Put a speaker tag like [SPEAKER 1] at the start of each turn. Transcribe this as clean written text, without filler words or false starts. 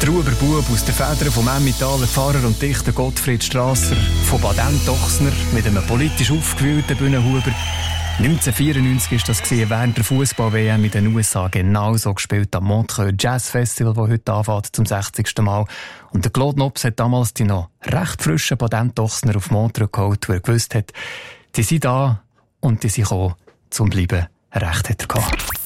[SPEAKER 1] Der Huber-Bub aus den Federn vom Emmentaler Pfarrer und Dichter Gottfried Strasser, von Baden-Dochsner mit einem politisch aufgewühlten Bühnenhuber. 1994 war das während der Fußball-WM in den USA genauso gespielt am Montreux Jazz Festival, das heute anfängt, zum 60. Mal. Und der Claude Nobs hat damals die noch recht frischen Baden-Dochsner auf Montreux geholt, wo er gewusst hat, die sind da und die sind gekommen, zum Bleiben. Recht hat er gehabt.